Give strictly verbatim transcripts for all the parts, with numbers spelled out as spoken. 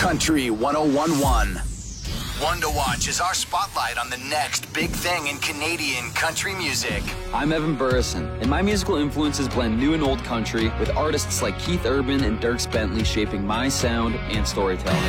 Country one oh one point one. One to Watch is our spotlight on the next big thing in Canadian country music. I'm Evan Burrison, and my musical influences blend new and old country with artists like Keith Urban and Dierks Bentley shaping my sound and storytelling.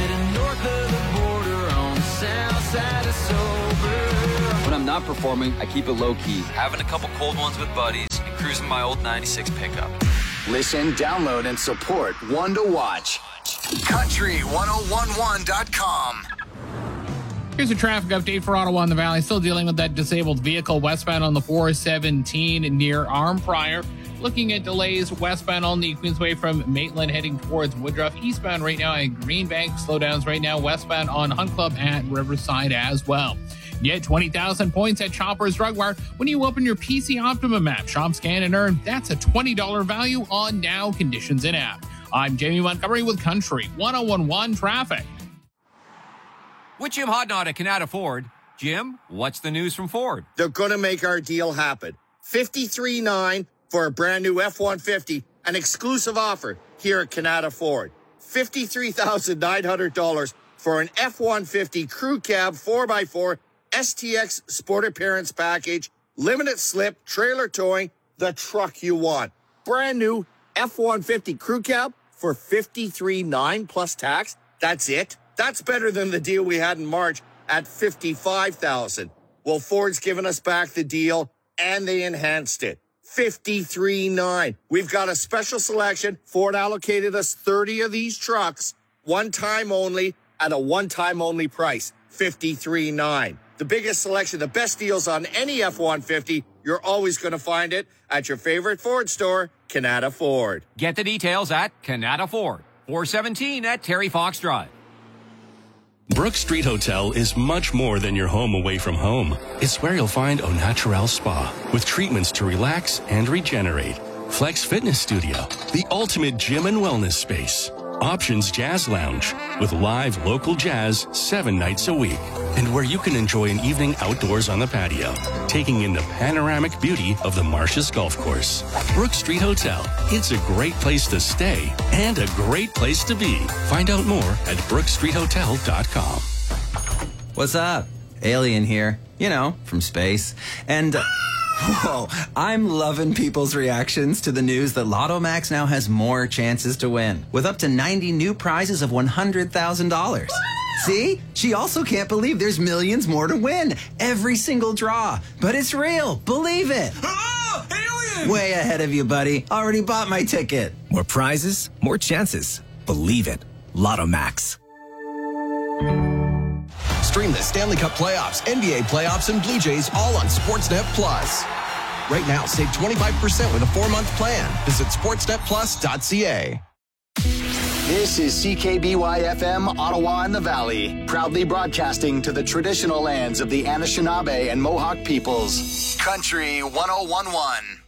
When I'm not performing, I keep it low-key, having a couple cold ones with buddies and cruising my old ninety-six pickup. Listen, download, and support One to Watch. country one oh one one dot com. Here's a traffic update for Ottawa and the Valley. Still dealing with that disabled vehicle westbound on the four seventeen near Armprior. Looking at delays westbound on the Queensway from Maitland heading towards Woodruff. Eastbound right now at Greenbank. Slowdowns right now westbound on Hunt Club at Riverside as well. Get twenty thousand points at Shoppers Drug Mart when you open your P C Optimum app. Shop, scan, and earn. That's a twenty dollars value on now. Conditions in app. I'm Jamie Montgomery with Country one oh one point one Traffic. With Jim Hodnott at Canada Ford. Jim, what's the news from Ford? They're going to make our deal happen. fifty-three nine for a brand new F one fifty, an exclusive offer here at Canada Ford. fifty-three thousand nine hundred dollars for an F one fifty crew cab four by four S T X Sport Appearance Package, limited slip, trailer towing, the truck you want. Brand new F one fifty crew cab for fifty-three nine plus tax. That's it. That's better than the deal we had in March at fifty-five thousand. Well, Ford's given us back the deal and they enhanced it. fifty-three nine. We've got a special selection. Ford allocated us thirty of these trucks, one time only, at a one time only price. fifty-three nine. The biggest selection, the best deals on any F one fifty. You're always going to find it at your favorite Ford store, Canada Ford. Get the details at Canada Ford. four seventeen at Terry Fox Drive. Brook Street Hotel is much more than your home away from home. It's where you'll find Au Naturel Spa with treatments to relax and regenerate. Flex Fitness Studio, the ultimate gym and wellness space. Options Jazz Lounge with live local jazz seven nights a week. And where you can enjoy an evening outdoors on the patio, taking in the panoramic beauty of the Marshes Golf Course. Brook Street Hotel. It's a great place to stay and a great place to be. Find out more at brook street hotel dot com. What's up? Alien here. You know, from space. And... Uh, Whoa, I'm loving people's reactions to the news that Lotto Max now has more chances to win, with up to ninety new prizes of one hundred thousand dollars. See? She also can't believe there's millions more to win. Every single draw. But it's real. Believe it. Oh, alien! Way ahead of you, buddy. Already bought my ticket. More prizes, more chances. Believe it. Lotto Max. Stream the Stanley Cup playoffs, N B A playoffs, and Blue Jays all on Sportsnet Plus. Right now, save twenty-five percent with a four-month plan. Visit sportsnet plus dot c a. This is C K B Y F M, Ottawa and the Valley, proudly broadcasting to the traditional lands of the Anishinaabe and Mohawk peoples. Country one oh one point one.